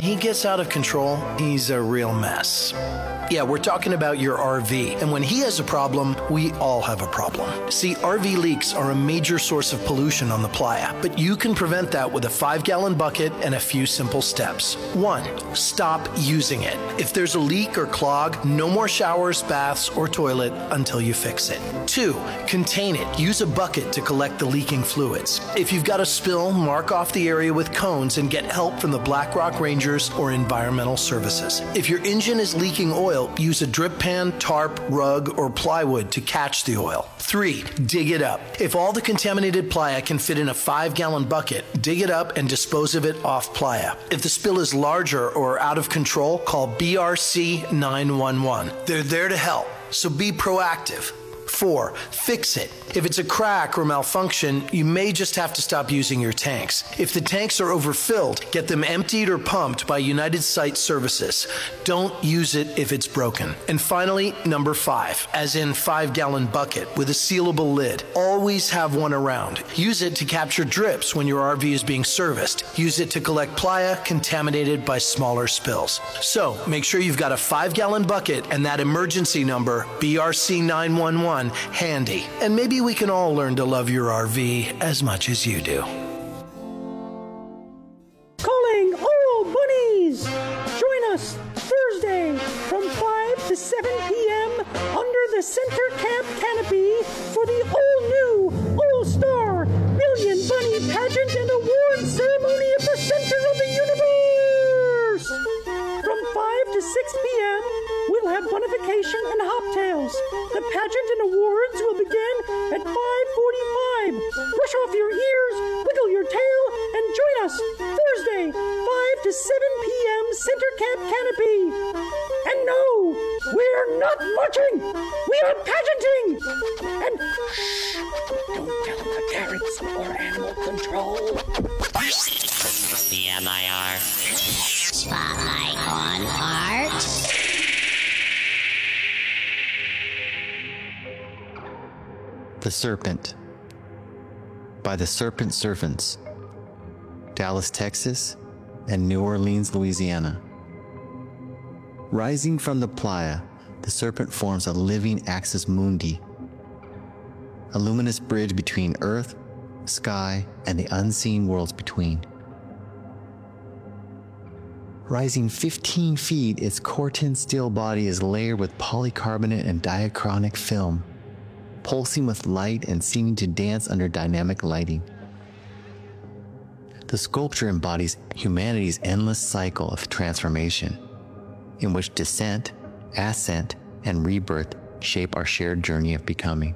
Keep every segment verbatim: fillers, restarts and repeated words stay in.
he gets out of control, he's a real mess. Yeah, we're talking about your R V. And when he has a problem, we all have a problem. See, R V leaks are a major source of pollution on the playa, but you can prevent that with a five-gallon bucket and a few simple steps. One, stop using it. If there's a leak or clog, no more showers, baths, or toilet until you fix it. Two, contain it. Use a bucket to collect the leaking fluids. If you've got a spill, mark off the area with cones and get help from the Black Rock Rangers or Environmental Services. If your engine is leaking oil, use a drip pan, tarp, rug, or plywood to catch the oil. Three, dig it up. If all the contaminated playa can fit in a five-gallon bucket, dig it up and dispose of it off playa. If the spill is larger or out of control, call B R C nine one one. They're there to help, so be proactive. Four, fix it. If it's a crack or malfunction, you may just have to stop using your tanks. If the tanks are overfilled, get them emptied or pumped by United Site Services. Don't use it if it's broken. And finally, number five, as in five-gallon bucket with a sealable lid. Always have one around. Use it to capture drips when your R V is being serviced. Use it to collect playa contaminated by smaller spills. So, make sure you've got a five-gallon bucket and that emergency number, B R C nine one one, handy. And maybe we can all learn to love your R V as much as you do. Calling all bunnies! Join us Thursday from five to seven p.m. under the Center Camp canopy for the all-new, all-star Million Bunny Pageant and Award Ceremony at the center of the universe! From five to six p.m., we'll have bonification and hoptails. The pageant and awards will begin at five forty-five. Brush off your ears, wiggle your tail, and join us Thursday, five to seven p.m. Center Camp Canopy. And no, we're not marching. We are pageanting. And shh, don't tell the carrots or animal control. The M I R Spotlight on Art. The Serpent by the Serpent Servants, Dallas, Texas, and New Orleans, Louisiana. Rising from the playa, the serpent forms a living axis mundi, a luminous bridge between earth, sky, and the unseen worlds between. Rising fifteen feet, its cortin steel body is layered with polycarbonate and diachronic film, pulsing with light and seeming to dance under dynamic lighting. The sculpture embodies humanity's endless cycle of transformation, in which descent, ascent, and rebirth shape our shared journey of becoming.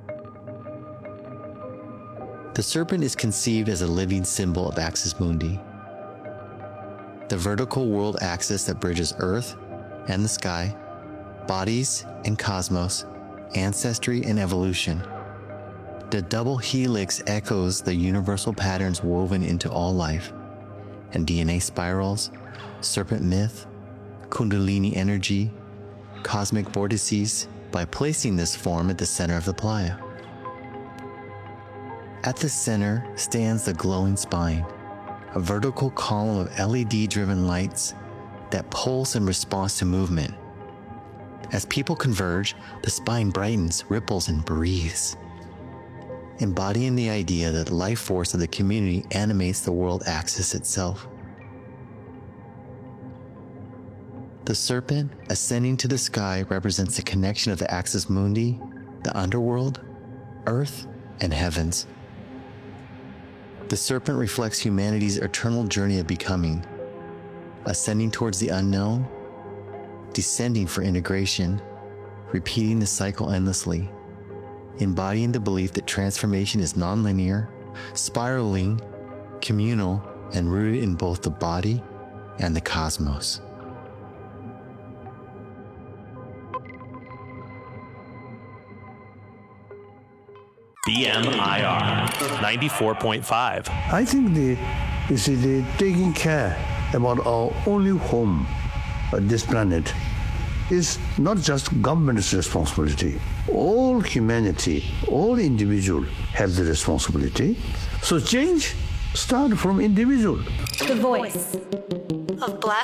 The serpent is conceived as a living symbol of Axis Mundi, the vertical world axis that bridges Earth and the sky, bodies and cosmos, ancestry and evolution. The double helix echoes the universal patterns woven into all life, and D N A spirals, serpent myth, kundalini energy, cosmic vortices, by placing this form at the center of the playa. At the center stands the glowing spine, a vertical column of L E D-driven lights that pulse in response to movement. As people converge, the spine brightens, ripples, and breathes, embodying the idea that the life force of the community animates the world axis itself. The serpent ascending to the sky represents the connection of the Axis Mundi, the underworld, earth, and heavens. The serpent reflects humanity's eternal journey of becoming, ascending towards the unknown, descending for integration, repeating the cycle endlessly, embodying the belief that transformation is nonlinear, spiraling, communal, and rooted in both the body and the cosmos. B M I R ninety-four point five. I think the you see the taking care about our only home, uh, this planet, is not just government's responsibility. All humanity, all individual have the responsibility. So change start from individual. The voice of Black